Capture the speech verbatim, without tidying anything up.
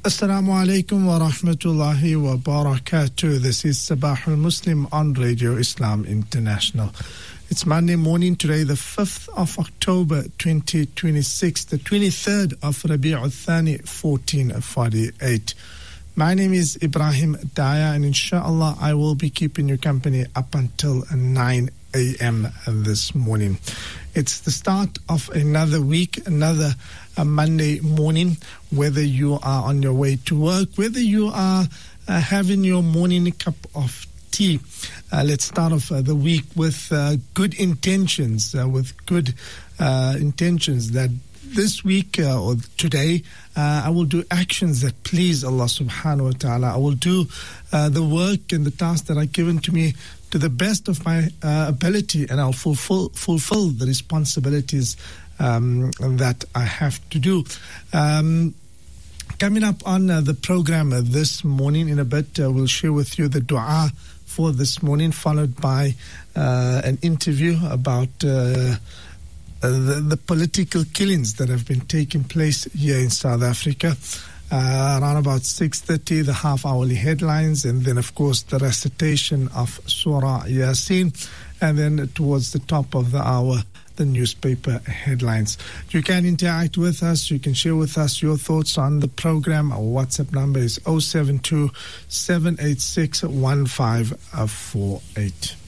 Assalamu alaikum wa rahmatullahi wa barakatuh. This is Sabahul Muslim on Radio Islam International. It's Monday morning today, the fifth of October twenty twenty-six, the twenty-third of Rabi'ul Thani fourteen forty-eight. My name is Ibrahim Daya, and inshallah I will be keeping you company up until nine a.m. this morning. It's the start of another week, another uh, Monday morning, whether you are on your way to work, whether you are uh, having your morning cup of tea. Uh, let's start off uh, the week with uh, good intentions, uh, with good uh, intentions that this week uh, or today, uh, I will do actions that please Allah subhanahu wa ta'ala. I will do uh, the work and the tasks that are given to me to the best of my uh, ability, and I'll fulfill, fulfill the responsibilities um, that I have to do. Um, coming up on uh, the program uh, this morning, in a bit, uh, we'll share with you the dua for this morning, followed by uh, an interview about uh, uh, the, the political killings that have been taking place here in South Africa. Uh, around about six thirty, the half-hourly headlines, and then, of course, the recitation of Surah Yasin, and then towards the top of the hour, the newspaper headlines. You can interact with us. You can share with us your thoughts on the program. Our WhatsApp number is oh seven two, seven eight six, one five four eight.